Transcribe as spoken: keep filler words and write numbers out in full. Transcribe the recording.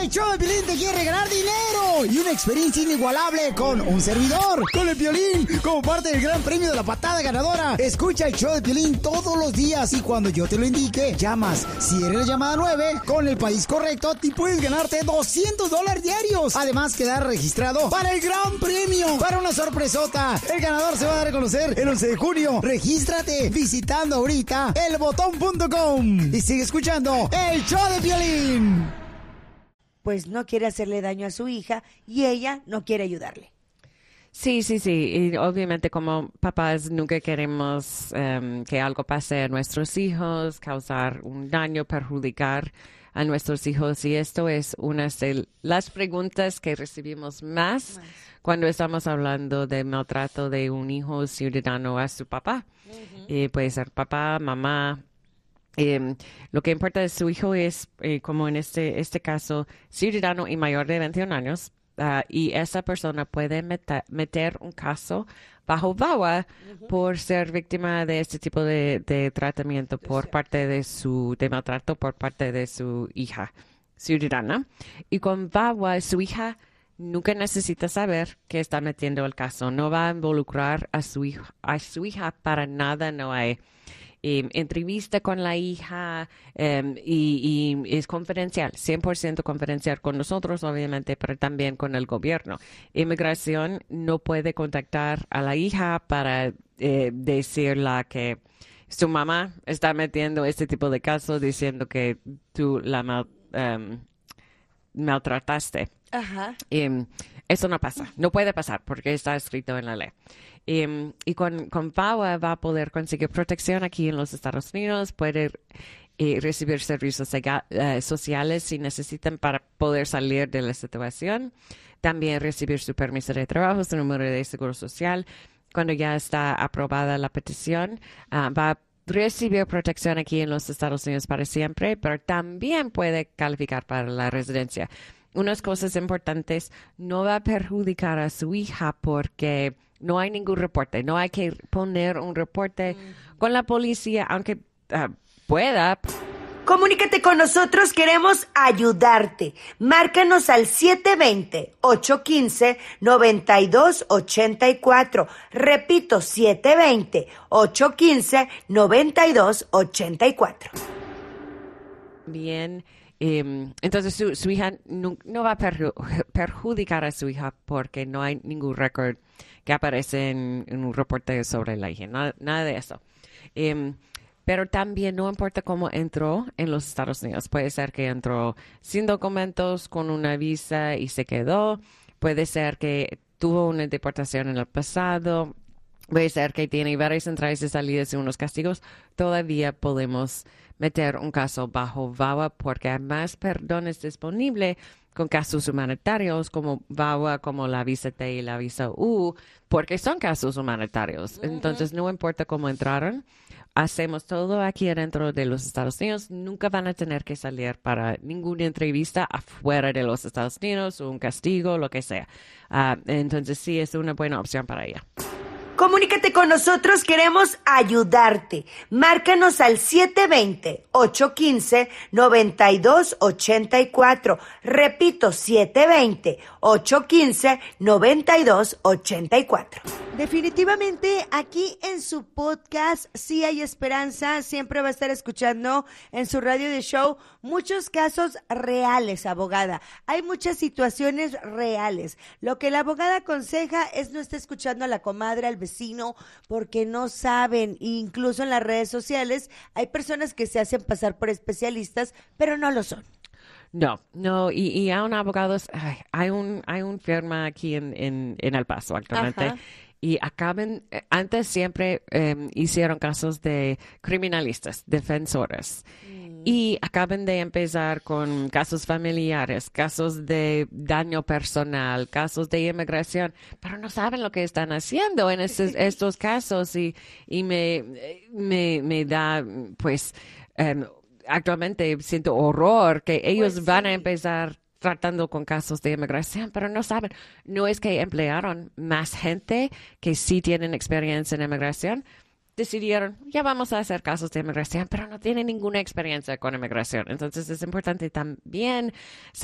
El show de Piolín te quiere ganar dinero y una experiencia inigualable con un servidor, con el Piolín, como parte del gran premio de la patada ganadora. Escucha el show de Piolín todos los días y cuando yo te lo indique, llamas. Si eres la llamada nueve, con el país correcto, te puedes ganarte doscientos dólares diarios. Además, quedar registrado para el gran premio, para una sorpresota. El ganador se va a dar a conocer el once de junio. Regístrate visitando ahorita el botón punto com y sigue escuchando el show de Piolín. Pues no quiere hacerle daño a su hija y ella no quiere ayudarle. Sí, sí, sí. Y obviamente como papás nunca queremos um, que algo pase a nuestros hijos, causar un daño, perjudicar a nuestros hijos. Y esto es una de las preguntas que recibimos más, más. cuando estamos hablando de maltrato de un hijo ciudadano a su papá. Uh-huh. Y puede ser papá, mamá. Eh, lo que importa de su hijo es, eh, como en este, este caso, ciudadano y mayor de veintiún años. Uh, y esa persona puede meta, meter un caso bajo V A W A uh-huh. por ser víctima de este tipo de, de tratamiento por parte de su, de maltrato por parte de su hija ciudadana. Y con V A W A, su hija nunca necesita saber que está metiendo el caso. No va a involucrar a su hija, a su hija para nada. No hay Eh, entrevista con la hija um, y, y es confidencial, cien por ciento confidencial con nosotros, obviamente, pero también con el gobierno. Inmigración no puede contactar a la hija para eh, decirle que su mamá está metiendo este tipo de casos diciendo que tú la mal, um, maltrataste. Ajá. Um, eso no pasa, no puede pasar porque está escrito en la ley. Um, y con, con V A W A va a poder conseguir protección aquí en los Estados Unidos, puede eh, recibir servicios sega, uh, sociales si necesitan para poder salir de la situación, también recibir su permiso de trabajo, su número de seguro social. Cuando ya está aprobada la petición, uh, va a recibir protección aquí en los Estados Unidos para siempre, pero también puede calificar para la residencia. Unas cosas importantes, no va a perjudicar a su hija porque no hay ningún reporte. No hay que poner un reporte mm. con la policía, aunque uh, pueda. Comunícate con nosotros, queremos ayudarte. Márcanos al siete dos cero, ocho uno cinco, nueve dos ocho cuatro. Repito, siete dos cero, ocho uno cinco, nueve dos ocho cuatro. Bien. Um, entonces su, su hija no, no va a perju- perjudicar a su hija porque no hay ningún récord que aparece en, en un reporte sobre la hija, nada, nada de eso. Um, pero también no importa cómo entró en los Estados Unidos. Puede ser que entró sin documentos, con una visa y se quedó. Puede ser que tuvo una deportación en el pasado. Puede ser que tiene varias entradas y salidas y unos castigos. Todavía podemos meter un caso bajo V A W A porque hay más perdones disponibles con casos humanitarios como V A W A, como la visa T y la visa U, porque son casos humanitarios. Uh-huh. Entonces, no importa cómo entraron, hacemos todo aquí dentro de los Estados Unidos. Nunca van a tener que salir para ninguna entrevista afuera de los Estados Unidos o un castigo, lo que sea. Uh, entonces, sí, es una buena opción para ella. Comunícate con nosotros, queremos ayudarte. Márcanos al siete dos cero, ocho uno cinco, nueve dos ocho cuatro. Repito, siete dos cero, ocho uno cinco, nueve dos ocho cuatro. Definitivamente aquí en su podcast sí hay esperanza, siempre va a estar escuchando en su radio de show muchos casos reales, abogada. Hay muchas situaciones reales. Lo que la abogada aconseja es no estar escuchando a la comadre, al vecino, porque no saben. Incluso en las redes sociales hay personas que se hacen pasar por especialistas, pero no lo son. No, no, y, y hay un abogado, ay, hay un hay un firma aquí en, en, en El Paso actualmente. Ajá. Y acaban, antes siempre um, hicieron casos de criminalistas, defensores. Mm. Y acaban de empezar con casos familiares, casos de daño personal, casos de inmigración, pero no saben lo que están haciendo en estos, estos casos. Y, y me, me, me da, pues, um, actualmente siento horror que ellos pues van sí. a empezar tratando con casos de inmigración, pero no saben. No es que emplearon más gente que sí tienen experiencia en inmigración. Decidieron, ya vamos a hacer casos de inmigración, pero no tienen ninguna experiencia con inmigración. Entonces es importante también